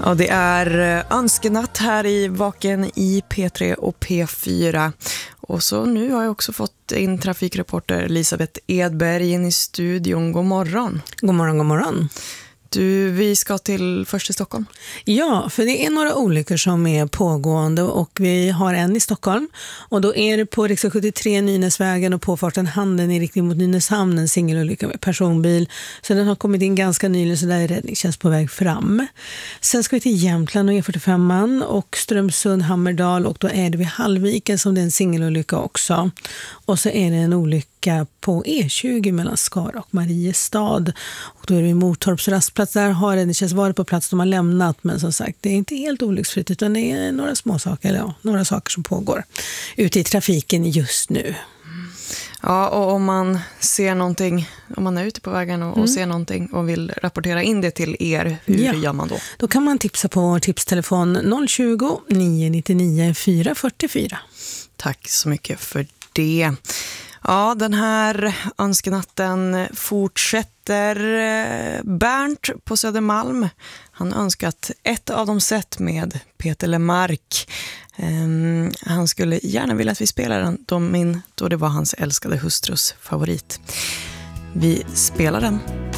Ja, det är önskenatt här i Vaken i P3 och P4. Och så nu har jag också fått in trafikreporter Elisabeth Edberg in i studion. God morgon. God morgon, god morgon. Du, vi ska först till Stockholm. Ja, för det är några olyckor som är pågående och vi har en i Stockholm. Och då är det på riksväg 73 Nynäsvägen och påfarten Handen i riktning mot Nynäshamn, en singelolycka med personbil. Så den har kommit in ganska nyligen, så där är räddningstjänst på väg fram. Sen ska vi till Jämtland och E45 och Strömsund, Hammerdal, och då är det vid Hallviken som det är en singelolycka också. Och så är det en olycka på E20 mellan Skara och Mariestad. Och då är det vid Motorps rastplats. Där har räddningstjänst varit på plats, de har lämnat, men som sagt, det är inte helt olycksfritt utan det är några små saker, eller några saker som pågår ute i trafiken just nu. Ja, och om man ser någonting, om man är ute på vägen och ser någonting och vill rapportera in det till er, hur gör man då? Då kan man tipsa på vår tipstelefon 020-999 444. Tack så mycket för det. Ja, den här önskenatten fortsätter. Bernt på Södermalm, han önskat ett av de sett med Peter Lemark. Han skulle gärna vilja att vi spelar den då det var hans älskade hustrus favorit. Vi spelar den.